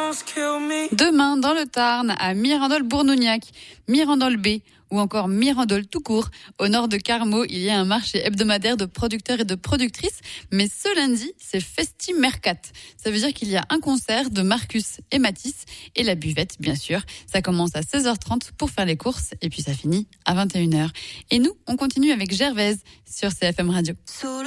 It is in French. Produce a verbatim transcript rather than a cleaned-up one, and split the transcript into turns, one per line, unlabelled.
Demain, dans le Tarn, à Mirandol-Bournougnac, Mirandol-B ou encore Mirandol tout court, au nord de Carmaux, il y a un marché hebdomadaire de producteurs et de productrices. Mais ce lundi, c'est Festi Mercat. Ça veut dire qu'il y a un concert de Marcus et Matisse et la buvette, bien sûr. Ça commence à seize heures trente pour faire les courses et puis ça finit à vingt et une heures. Et nous, on continue avec Gervaise sur C F M Radio.